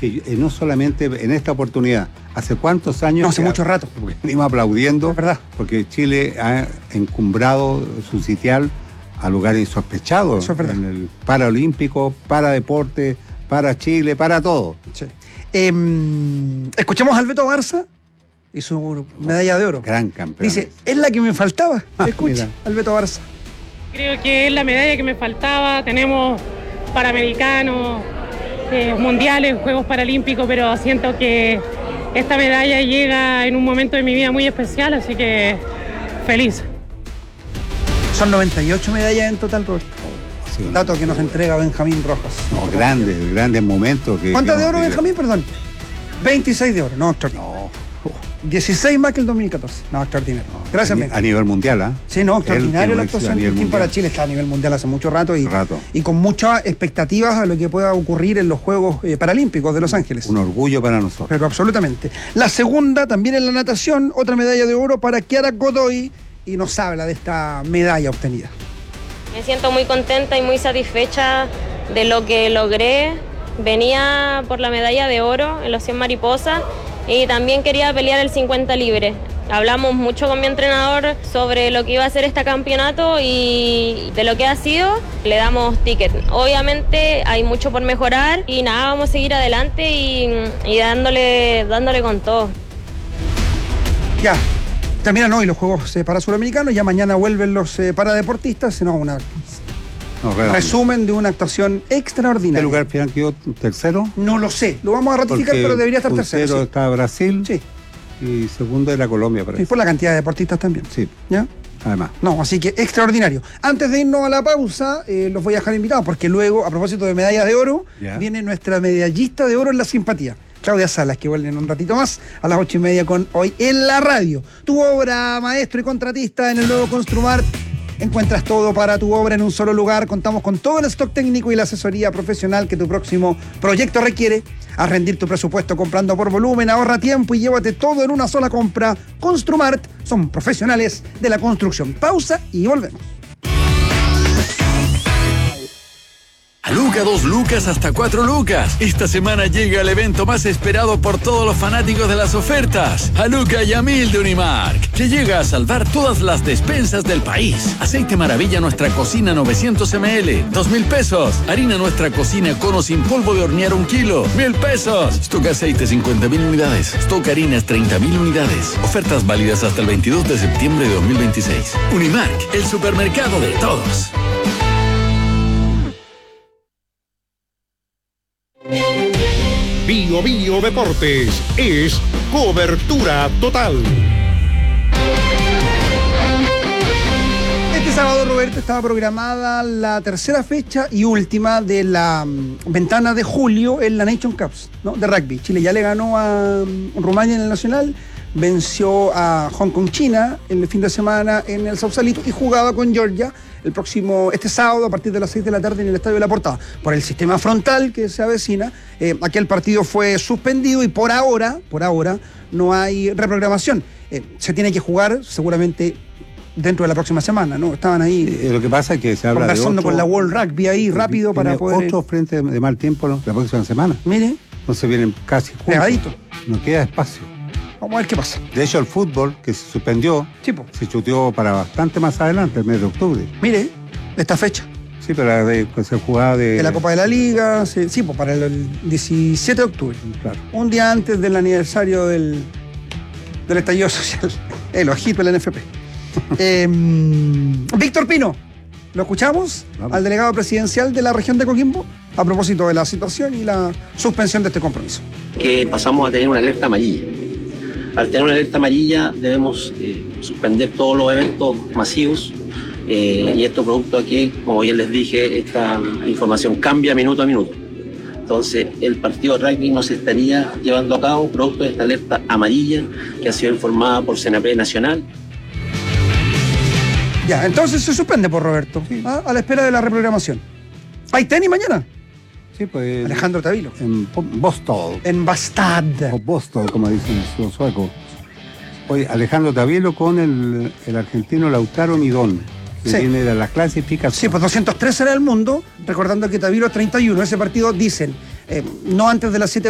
que no solamente en esta oportunidad, hace cuántos años... No, hace mucho rato. Porque venimos aplaudiendo, es verdad, porque Chile ha encumbrado su sitial a lugares insospechados. Eso es verdad. En el Paraolímpico, para deporte, para Chile, para todo. Sí. Escuchemos a Alberto Barça y su medalla de oro. Gran campeón. Dice, es la que me faltaba. Escucha, mira. Alberto Barça. Creo que es la medalla que me faltaba. Tenemos Panamericanos, mundiales, Juegos Paralímpicos, pero siento que esta medalla llega en un momento de mi vida muy especial, así que feliz. Son 98 medallas en total, Roberto. Sí, Dato que nos entrega Benjamín Rojas. No, grandes momentos. ¿Cuántas de oro, Benjamín? Perdón. 26 de oro. No, extraordinario. No. 16 más que el 2014. No, extraordinario. Gracias, Ben. A nivel mundial, ¿ah? Sí, no, extraordinario la actuación de Team para Chile. Está a nivel mundial hace mucho rato y con muchas expectativas a lo que pueda ocurrir en los Juegos Paralímpicos de Los Ángeles. Un orgullo para nosotros. Pero absolutamente. La segunda, también en la natación, otra medalla de oro para Kiara Godoy, y nos habla de esta medalla obtenida. Me siento muy contenta y muy satisfecha de lo que logré. Venía por la medalla de oro en los 100 mariposas y también quería pelear el 50 libre. Hablamos mucho con mi entrenador sobre lo que iba a ser este campeonato y de lo que ha sido, le damos ticket. Obviamente hay mucho por mejorar y nada, vamos a seguir adelante y dándole con todo. Ya. Terminan hoy los Juegos para Suramericanos, ya mañana vuelven los paradeportistas, resumen de una actuación extraordinaria. ¿Qué lugar final quedó tercero? No lo sé, lo vamos a ratificar, porque pero debería estar tercero. Tercero está Brasil, sí. Y segundo era Colombia, parece. Sí, por la cantidad de deportistas también. Sí. ¿Ya? Además. No, así que extraordinario. Antes de irnos a la pausa, los voy a dejar invitados, porque luego, a propósito de medallas de oro, viene nuestra medallista de oro en la simpatía, Claudia Salas, que vuelve en un ratito más a las 8:30 con Hoy en la Radio. Tu obra, maestro y contratista, en el nuevo Construmart. Encuentras todo para tu obra en un solo lugar. Contamos con todo el stock técnico y la asesoría profesional que tu próximo proyecto requiere. Haz rendir tu presupuesto comprando por volumen, ahorra tiempo y llévate todo en una sola compra. Construmart, son profesionales de la construcción. Pausa y volvemos. A Luca, 2 lucas hasta 4 lucas. Esta semana llega el evento más esperado por todos los fanáticos de las ofertas. A Luca y a 1000 de Unimark, que llega a salvar todas las despensas del país. Aceite Maravilla Nuestra Cocina 900 ml, 2.000 pesos. Harina Nuestra Cocina Cono sin polvo de hornear 1 kilo, 1.000 pesos. Stock aceite 50.000 unidades. Stock harinas 30.000 unidades. Ofertas válidas hasta el 22 de septiembre de 2026. Unimark, el supermercado de todos. Bio Bio Deportes es cobertura total. Este sábado, Roberto, estaba programada la tercera fecha y última de la ventana de julio en la Nation Cups, ¿no? De rugby. Chile ya le ganó a Rumania en el Nacional, venció a Hong Kong, China, el fin de semana en el Sausalito y jugaba con Georgia este sábado a partir de las 6 de la tarde en el Estadio de la Portada. Por el sistema frontal que se avecina, aquel partido fue suspendido y por ahora no hay reprogramación. Se tiene que jugar seguramente dentro de la próxima semana, ¿no? Estaban ahí lo que pasa es que se habla conversando de con la World Rugby ahí rápido para poder... Otro frente de mal tiempo la próxima semana. Mire. Entonces vienen casi juntos. Pegadito. No queda espacio. Vamos a ver qué pasa. De hecho, el fútbol, que se suspendió, se chuteó para bastante más adelante, el mes de octubre. Mire, esta fecha. Sí, pero se jugaba de... la Copa de la Liga, para el 17 de octubre. Claro. Un día antes del aniversario del estallido social. El ojito del NFP. Víctor Pino, ¿lo escuchamos? Vamos. Al delegado presidencial de la región de Coquimbo, a propósito de la situación y la suspensión de este compromiso. Que pasamos a tener una alerta amarilla. Al tener una alerta amarilla debemos suspender todos los eventos masivos y esto producto a que, como bien les dije, esta información cambia minuto a minuto. Entonces el partido de rugby no se estaría llevando a cabo producto de esta alerta amarilla que ha sido informada por CNP Nacional. Ya, entonces se suspende por Roberto, a la espera de la reprogramación. ¿Hay tenis mañana? Sí, pues... Alejandro Tavilo. En Boston. En Bastad. O Boston, como dicen los suecos. Hoy Alejandro Tavilo con el argentino Lautaro Midón, que viene de la clasificación. Sí, pues 203 será el mundo, recordando que Tavilo 31. Ese partido dicen, no antes de las 7